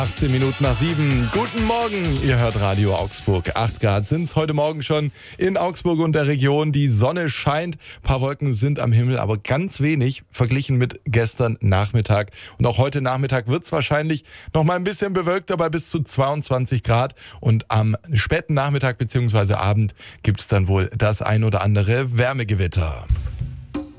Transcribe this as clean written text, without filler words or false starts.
18 Minuten nach 7. Guten Morgen, ihr hört Radio Augsburg. 8 Grad sind es heute Morgen schon in Augsburg und der Region. Die Sonne scheint, ein paar Wolken sind am Himmel, aber ganz wenig verglichen mit gestern Nachmittag. Und auch heute Nachmittag wird es wahrscheinlich noch mal ein bisschen bewölkter bei bis zu 22 Grad. Und am späten Nachmittag bzw. Abend gibt es dann wohl das ein oder andere Wärmegewitter.